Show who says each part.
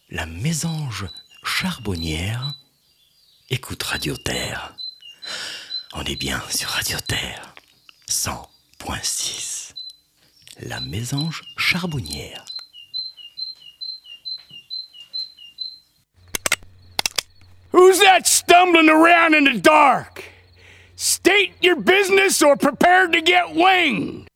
Speaker 1: la mésange charbonnière écoute Radio Terre. On est bien sur Radio Terre, 100.6. La mésange charbonnière.
Speaker 2: Who's that stumbling around in the dark? State your business or prepare to get winged.